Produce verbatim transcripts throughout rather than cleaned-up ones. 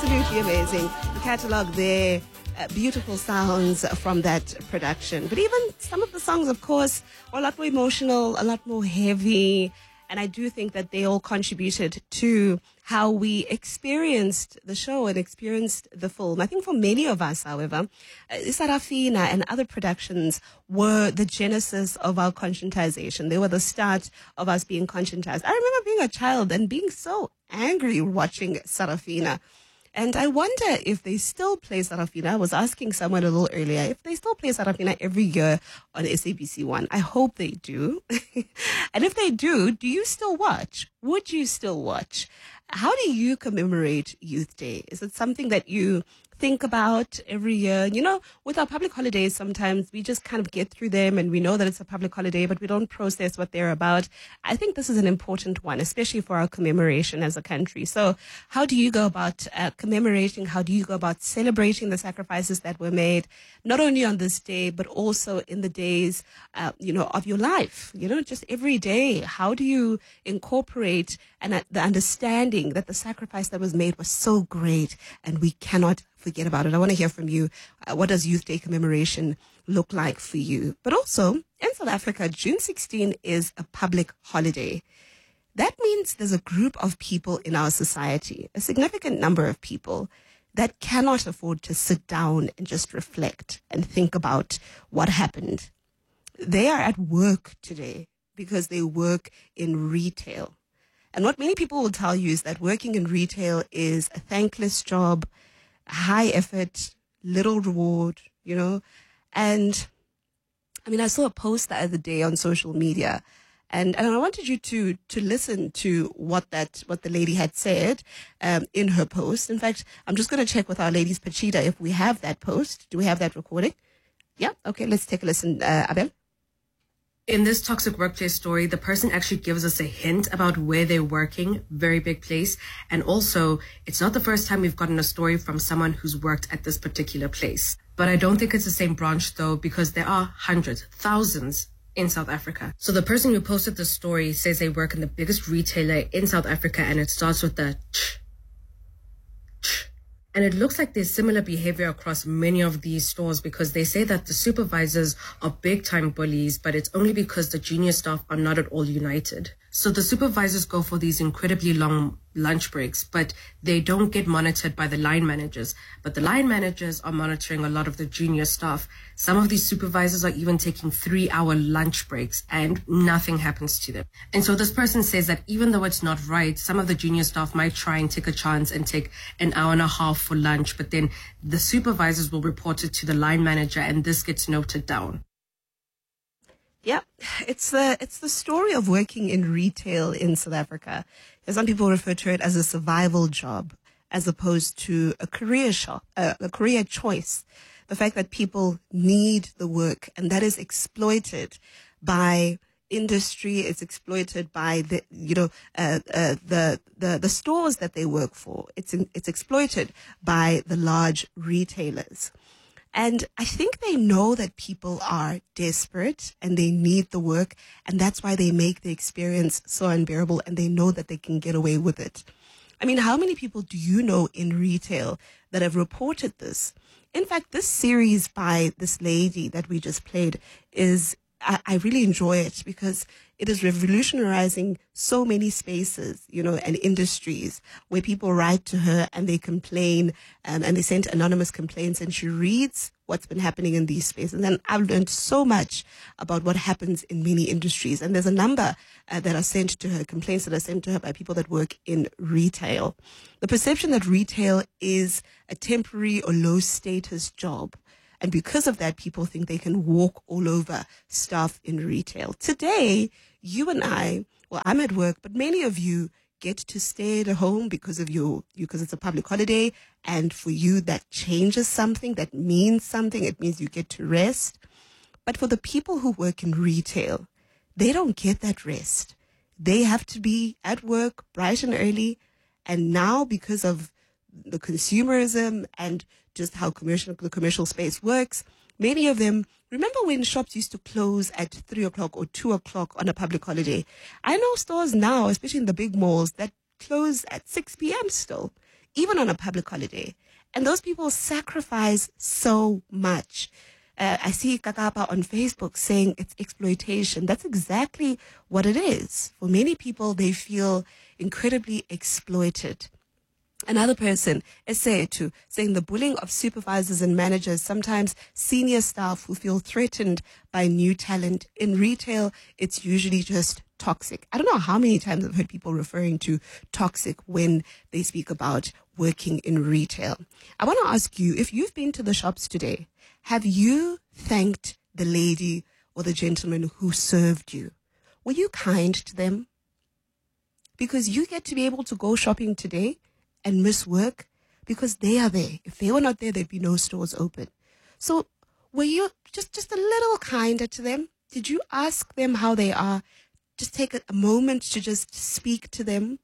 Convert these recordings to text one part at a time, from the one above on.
Absolutely amazing. The catalogue there, uh, beautiful sounds from that production. But even some of the songs, of course, were a lot more emotional, a lot more heavy. And I do think that they all contributed to how we experienced the show and experienced the film. I think for many of us, however, uh, Sarafina and other productions were the genesis of our conscientization. They were the start of us being conscientized. I remember being a child and being so angry watching Sarafina. And I wonder if they still play Sarafina. I was asking someone a little earlier if they still play Sarafina every year on S A B C one. I hope they do. And if they do, do you still watch? Would you still watch? How do you commemorate Youth Day? Is it something that you think about every year? You know, with our public holidays, sometimes we just kind of get through them and we know that it's a public holiday, but we don't process what they're about. I think this is an important one, especially for our commemoration as a country. So how do you go about uh, commemorating? How do you go about celebrating the sacrifices that were made, not only on this day, but also in the days, uh, you know, of your life, you know, just every day? How do you incorporate and uh, the understanding that the sacrifice that was made was so great and we cannot forget about it? I want to hear from you. Uh, what does Youth Day commemoration look like for you? But also, in South Africa, June sixteenth is a public holiday. That means there's a group of people in our society, a significant number of people, that cannot afford to sit down and just reflect and think about what happened. They are at work today because they work in retail. And what many people will tell you is that working in retail is a thankless job, high effort, little reward, you know. And I mean, I saw a post the other day on social media, and, and I wanted you to to listen to what that what the lady had said um, in her post. In fact, I'm just going to check with our ladies Pachita if we have that post. Do we have that recording? Yeah. Okay. Let's take a listen, uh, Abel. In this toxic workplace story, the person actually gives us a hint about where they're working, very big place. And also, it's not the first time we've gotten a story from someone who's worked at this particular place. But I don't think it's the same branch though, because there are hundreds, thousands in South Africa. So the person who posted the story says they work in the biggest retailer in South Africa, and it starts with the ch, ch. And it looks like there's similar behavior across many of these stores, because they say that the supervisors are big-time bullies, but it's only because the junior staff are not at all united. So the supervisors go for these incredibly long lunch breaks, but they don't get monitored by the line managers. But the line managers are monitoring a lot of the junior staff. Some of these supervisors are even taking three-hour lunch breaks, and nothing happens to them. And so this person says that even though it's not right, some of the junior staff might try and take a chance and take an hour and a half for lunch, but then the supervisors will report it to the line manager, and this gets noted down. Yeah, it's the it's the story of working in retail in South Africa. Some people refer to it as a survival job, as opposed to a career shop, uh, a career choice. The fact that people need the work, and that is exploited by industry. It's exploited by the you know uh, uh, the the the stores that they work for. It's in, it's exploited by the large retailers. And I think they know that people are desperate and they need the work, and that's why they make the experience so unbearable, and they know that they can get away with it. I mean, how many people do you know in retail that have reported this? In fact, this series by this lady that we just played is, I, I really enjoy it because it is revolutionizing so many spaces, you know, and industries where people write to her and they complain um, and they send anonymous complaints, and she reads what's been happening in these spaces. And I've learned so much about what happens in many industries. And there's a number uh, that are sent to her, complaints that are sent to her by people that work in retail. The perception that retail is a temporary or low status job. And because of that, people think they can walk all over staff in retail. Today, you and I, well, I'm at work, but many of you get to stay at home because of your, because it's a public holiday. And for you, that changes something, that means something. It means you get to rest. But for the people who work in retail, they don't get that rest. They have to be at work bright and early. And now, because of the consumerism and just how commercial the commercial space works, many of them, remember when shops used to close at three o'clock or two o'clock on a public holiday? I know stores now, especially in the big malls, that close at six p.m. still. even on a public holiday. And those people sacrifice so much. Uh, I see Kakapa on Facebook saying it's exploitation. That's exactly what it is. For many people, they feel incredibly exploited. Another person, Esetu, saying the bullying of supervisors and managers, sometimes senior staff who feel threatened by new talent. In retail, it's usually just toxic. I don't know how many times I've heard people referring to toxic when they speak about working in retail. I want to ask you, if you've been to the shops today, have you thanked the lady or the gentleman who served you? Were you kind to them? Because you get to be able to go shopping today and miss work because they are there. If they were not there, there'd be no stores open. So were you just, just a little kinder to them? Did you ask them how they are? Just take a, a moment to just speak to them.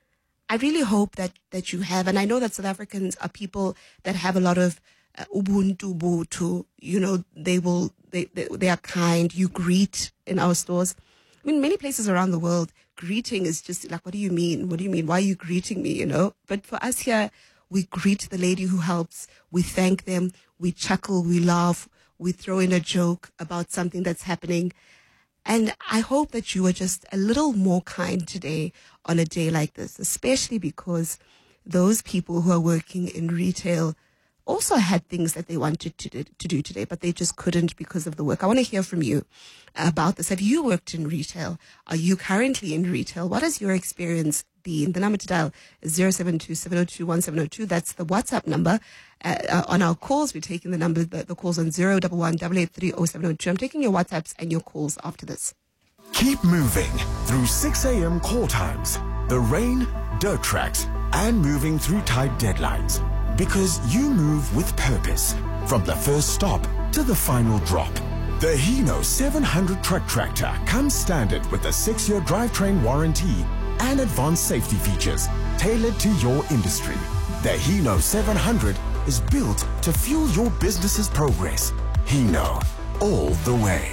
I really hope that, that you have. And I know that South Africans are people that have a lot of uh, ubuntu butu. You know, they will, they, they, they are kind. You greet in our stores. I mean, many places around the world, greeting is just like, what do you mean? What do you mean? Why are you greeting me? You know, but for us here, we greet the lady who helps. We thank them. We chuckle. We laugh. We throw in a joke about something that's happening. And I hope that you are just a little more kind today on a day like this, especially because those people who are working in retail also had things that they wanted to do, to do today, but they just couldn't because of the work. I want to hear from you about this. Have you worked in retail? Are you currently in retail? What has your experience been? The number to dial is zero seven two, seven zero two, one seven zero two. That's the WhatsApp number. Uh, uh, on our calls, we're taking the number, the, the calls on zero one one, eight eight three, zero seven zero two. I'm taking your WhatsApps and your calls after this. Keep moving through six a.m. call times, the rain, dirt tracks, and moving through tight deadlines. Because you move with purpose, from the first stop to the final drop. The Hino seven hundred truck tractor comes standard with a six-year drivetrain warranty and advanced safety features tailored to your industry. The Hino seven hundred is built to fuel your business's progress. Hino, all the way.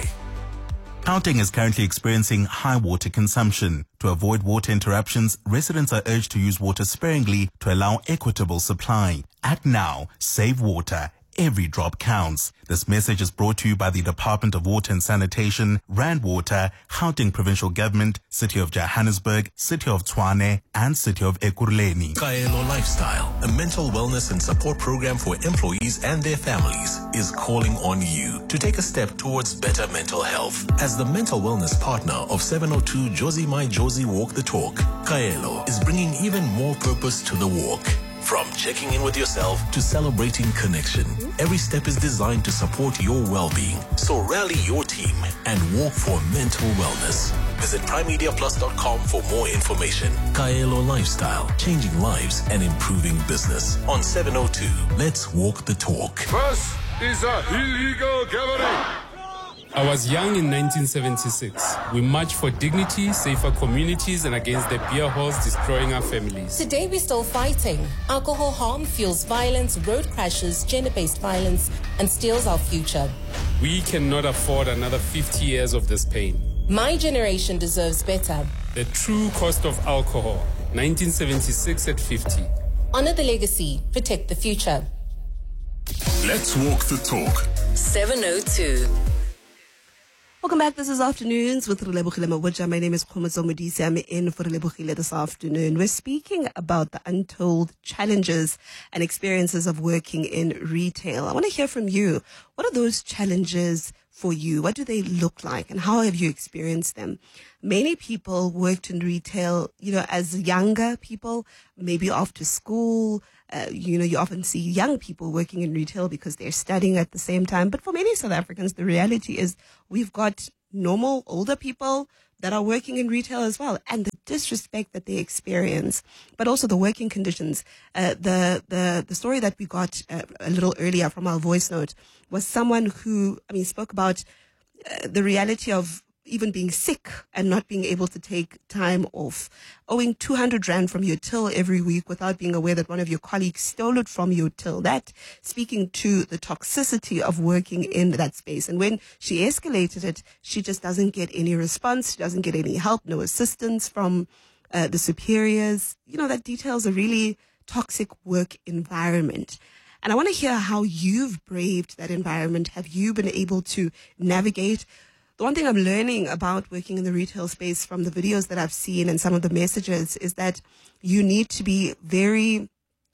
Gauteng is currently experiencing high water consumption. To avoid water interruptions, residents are urged to use water sparingly to allow equitable supply. Act now, save water. Every drop counts. This message is brought to you by the Department of Water and Sanitation, Rand Water, Gauteng Provincial Government, City of Johannesburg, City of Tshwane, and City of Ekurhuleni. Kaelo Lifestyle, a mental wellness and support program for employees and their families, is calling on you to take a step towards better mental health. As the mental wellness partner of seven oh two Josie My Josie Walk the Talk, Kaelo is bringing even more purpose to the walk. From checking in with yourself to celebrating connection, every step is designed to support your well-being. So rally your team and walk for mental wellness. Visit prime media plus dot com for more information. Kaelo Lifestyle, changing lives and improving business. On seven oh two, let's walk the talk. First is a illegal gathering. I was young in nineteen seventy-six. We marched for dignity, safer communities, and against the beer halls destroying our families. Today we're still fighting. Alcohol harm fuels violence, road crashes, gender-based violence, and steals our future. We cannot afford another fifty years of this pain. My generation deserves better. The true cost of alcohol, nineteen seventy-six at fifty. Honor the legacy, protect the future. Let's walk the talk. seven oh two. Welcome back. This is Afternoons with Relebohile Mawuja. My name is Khomozo Modisi. I'm in for Relebohile this afternoon. We're speaking about the untold challenges and experiences of working in retail. I want to hear from you. What are those challenges for you? What do they look like and how have you experienced them? Many people worked in retail, you know, as younger people, maybe after school. Uh, you know, you often see young people working in retail because they're studying at the same time. But for many South Africans, the reality is we've got normal older people that are working in retail as well, and the disrespect that they experience, but also the working conditions. Uh, the the the story that we got uh, a little earlier from our voice note was someone who, I mean, spoke about uh, the reality of even being sick and not being able to take time off, owing two hundred rand from your till every week without being aware that one of your colleagues stole it from your till. That speaking to the toxicity of working in that space. And when she escalated it, she just doesn't get any response. She doesn't get any help, no assistance from uh, the superiors. You know, that details a really toxic work environment. And I want to hear how you've braved that environment. Have you been able to navigate? The one thing I'm learning about working in the retail space from the videos that I've seen and some of the messages is that you need to be very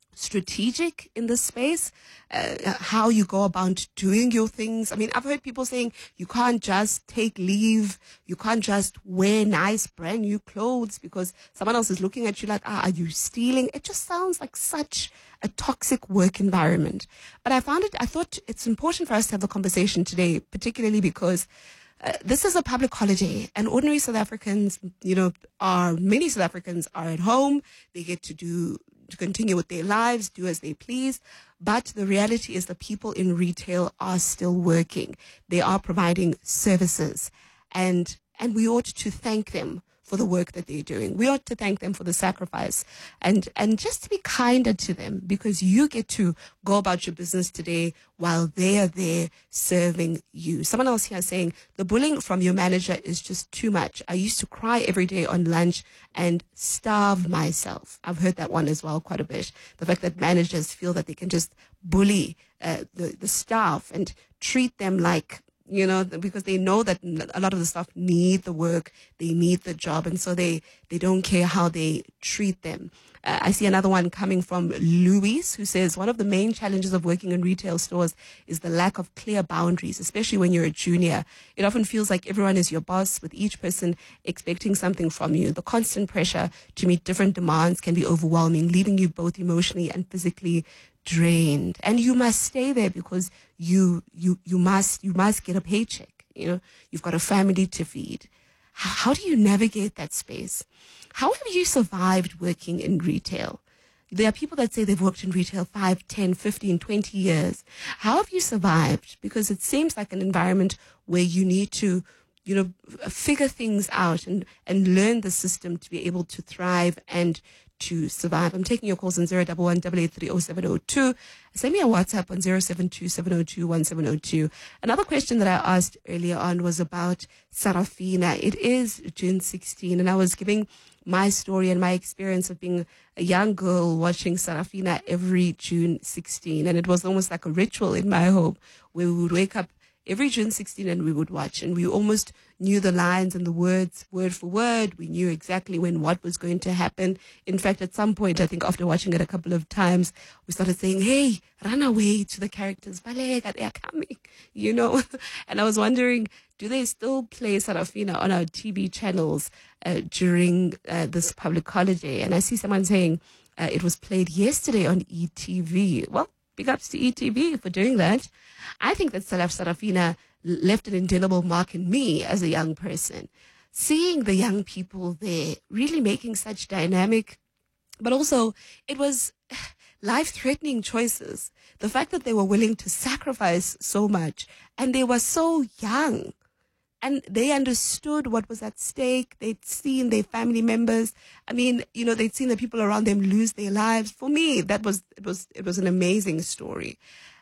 strategic in this space, uh, how you go about doing your things. I mean, I've heard people saying you can't just take leave, you can't just wear nice brand new clothes because someone else is looking at you like, ah, are you stealing? It just sounds like such a toxic work environment. But I found it, I thought it's important for us to have the conversation today, particularly because Uh, this is a public holiday, and ordinary South Africans, you know, are, many South Africans are at home. They get to do, to continue with their lives, do as they please. But the reality is the people in retail are still working. They are providing services, and, and we ought to thank them for the work that they're doing. We ought to thank them for the sacrifice and, and just to be kinder to them, because you get to go about your business today while they are there serving you. Someone else here saying the bullying from your manager is just too much. I used to cry every day on lunch and starve myself. I've heard that one as well quite a bit. The fact that managers feel that they can just bully uh, the, the staff and treat them like, you know, because they know that a lot of the staff need the work, they need the job, and so they, they don't care how they treat them. Uh, I see another one coming from Luis, who says one of the main challenges of working in retail stores is the lack of clear boundaries, especially when you're a junior. It often feels like everyone is your boss, with each person expecting something from you. The constant pressure to meet different demands can be overwhelming, leaving you both emotionally and physically drained. And you must stay there because you you you must you must get a paycheck. You know, you've got a family to feed. How, how do you navigate that space? How have you survived working in retail? There are people that say they've worked in retail five, ten, fifteen, twenty years. How have you survived? Because it seems like an environment where you need to, you know, figure things out and, and learn the system to be able to thrive and to survive. I'm taking your calls on zero one one, eight eight three, zero seven zero two. Send me a WhatsApp on zero seven two, seven zero two, one seven zero two. Another question that I asked earlier on was about Sarafina. It is June sixteenth, and I was giving my story and my experience of being a young girl watching Sarafina every June sixteenth. And it was almost like a ritual in my home where we would wake up every June sixteenth and we would watch, and we almost knew the lines and the words word for word. We knew exactly when what was going to happen. In fact, at some point, I think after watching it a couple of times, we started saying, hey, run away to the characters. Balega, they are coming, you know. And I was wondering, do they still play Sarafina on our T V channels uh, during uh, this public holiday? And I see someone saying uh, it was played yesterday on E T V. Well, big ups to E T V for doing that. I think that Salaf Sarafina left an indelible mark in me as a young person. Seeing the young people there really making such dynamic, but also it was life-threatening choices. The fact that they were willing to sacrifice so much, and they were so young, and they understood what was at stake. They'd seen their family members. I mean, you know, they'd seen the people around them lose their lives. For me, that was, it was, it was an amazing story.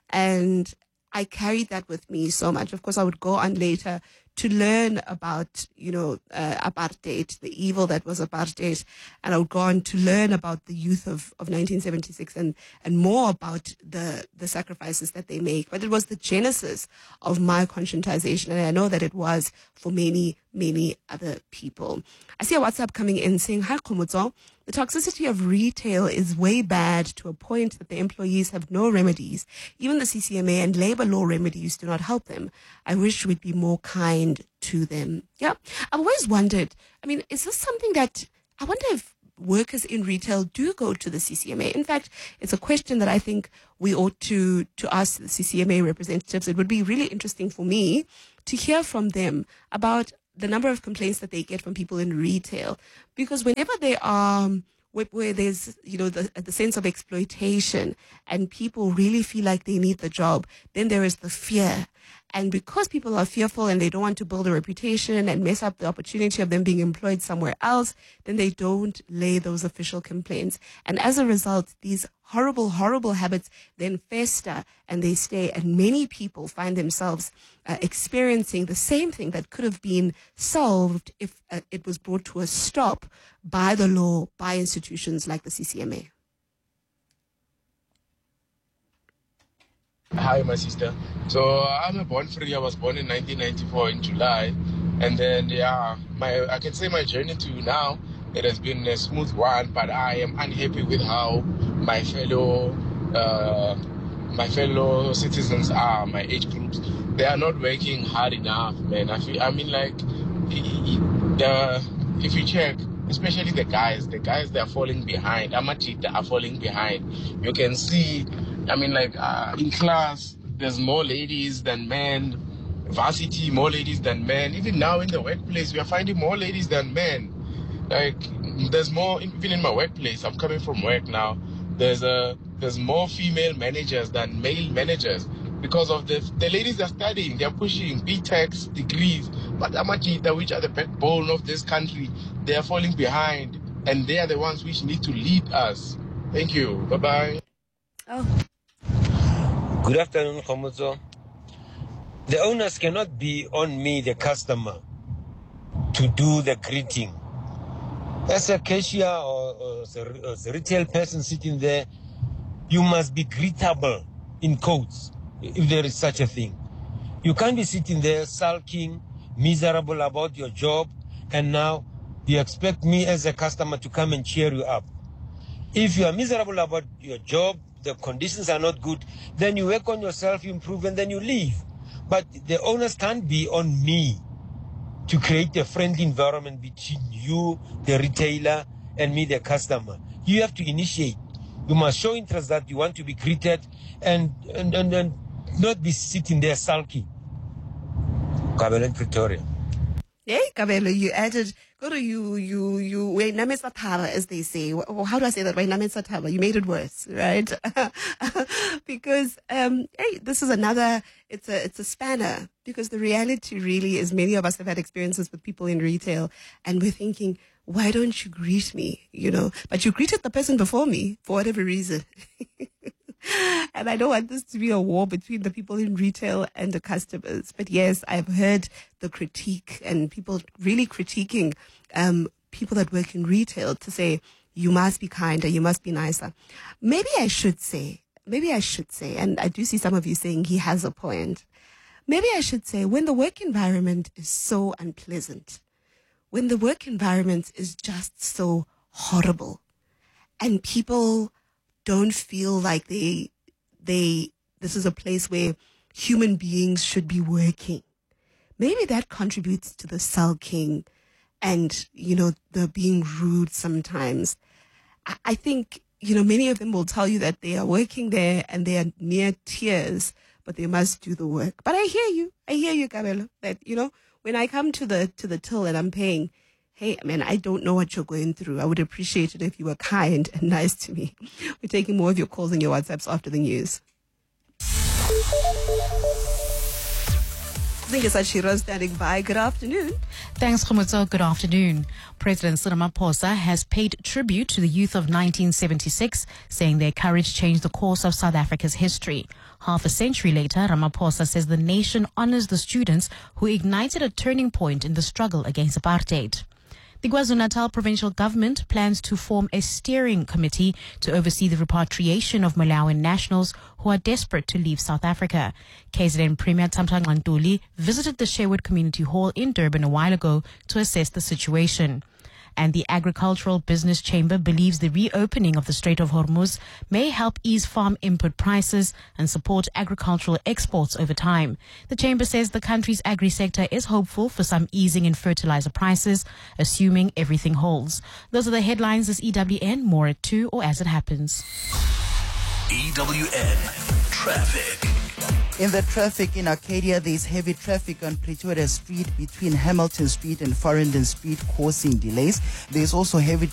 And I carried that with me so much. Of course, I would go on later to learn about, you know, uh, apartheid, the evil that was apartheid. And I would go on to learn about the youth of, of nineteen seventy-six and, and more about the, the sacrifices that they make. But it was the genesis of my conscientization. And I know that it was for many, many other people. I see a WhatsApp coming in saying, hi, Khomotso. The toxicity of retail is way bad to a point that the employees have no remedies. Even the C C M A and labor law remedies do not help them. I wish we'd be more kind to them. Yeah, I've always wondered, I mean, is this something that, I wonder if workers in retail do go to the C C M A? In fact, it's a question that I think we ought to, to ask the C C M A representatives. It would be really interesting for me to hear from them about the number of complaints that they get from people in retail, because whenever they are, where, where there's, you know, the, the sense of exploitation and people really feel like they need the job, then there is the fear. And because people are fearful and they don't want to build a reputation and mess up the opportunity of them being employed somewhere else, then they don't lay those official complaints. And as a result, these horrible, horrible habits then fester and they stay. And many people find themselves uh, experiencing the same thing that could have been solved if uh, it was brought to a stop by the law, by institutions like the C C M A. Hi, my sister. So I'm a born free. I was born in nineteen ninety-four in July. And then, yeah, my I can say my journey to now, it has been a smooth one, but I am unhappy with how my fellow uh, my fellow citizens are, my age groups. They are not working hard enough, man. I feel, I mean, like, the, if you check, especially the guys, the guys, they are falling behind. Amachita are falling behind. You can see, I mean, like, uh, in class, there's more ladies than men. Varsity, more ladies than men. Even now in the workplace, we are finding more ladies than men. Like, there's more, even in my workplace, I'm coming from work now, there's a, there's more female managers than male managers. Because of the, the ladies are studying, they're pushing B TECs, degrees, but Amachita, which are the backbone of this country, they are falling behind, and they are the ones which need to lead us. Thank you. Bye-bye. Oh. Good afternoon, Khomotso. The owners cannot be on me, the customer, to do the greeting. As a cashier or, or as, a, as a retail person sitting there, you must be greetable in quotes, if there is such a thing. You can't be sitting there sulking, miserable about your job, and now you expect me as a customer to come and cheer you up. If you are miserable about your job, the conditions are not good, then you work on yourself, you improve, and then you leave. But the owners can't be on me to create a friendly environment between you, the retailer, and me, the customer. You have to initiate. You must show interest that you want to be greeted and, and, and, and not be sitting there sulky. Kabelo in Pretoria. Hey, Kabelo, you added, go to you, you, you, wait, namesataba, as they say. How do I say that? Wait, namesataba. You made it worse, right? Because, um, hey, this is another, it's a, it's a spanner. Because the reality really is many of us have had experiences with people in retail and we're thinking, why don't you greet me? You know, but you greeted the person before me for whatever reason. And I don't want this to be a war between the people in retail and the customers. But yes, I've heard the critique and people really critiquing um, people that work in retail to say, you must be kinder, you must be nicer. Maybe I should say, maybe I should say, and I do see some of you saying he has a point. Maybe I should say, when the work environment is so unpleasant, when the work environment is just so horrible, and people don't feel like they, they, this is a place where human beings should be working. Maybe that contributes to the sulking and, you know, the being rude sometimes. I, I think, you know, many of them will tell you that they are working there and they are near tears, but they must do the work. But I hear you. I hear you, Kabelo, that, you know, when I come to the, to the till and I'm paying, hey, man, I don't know what you're going through. I would appreciate it if you were kind and nice to me. We're taking more of your calls and your WhatsApps after the news. I think it's Ashira standing by. Good afternoon. Thanks, Khomotso. Good afternoon. President Cyril Ramaphosa has paid tribute to the youth of nineteen seventy-six, saying their courage changed the course of South Africa's history. Half a century later, Ramaphosa says the nation honors the students who ignited a turning point in the struggle against apartheid. The KwaZulu-Natal provincial government plans to form a steering committee to oversee the repatriation of Malawian nationals who are desperate to leave South Africa. K Z N Premier Thamsanqa Ntuli visited the Sherwood Community Hall in Durban a while ago to assess the situation. And the Agricultural Business Chamber believes the reopening of the Strait of Hormuz may help ease farm input prices and support agricultural exports over time. The chamber says the country's agri-sector is hopeful for some easing in fertilizer prices, assuming everything holds. Those are the headlines this E W N. More at two or as it happens. E W N Traffic. In the traffic in Arcadia, there is heavy traffic on Pretoria Street between Hamilton Street and Farringdon Street, causing delays. There is also heavy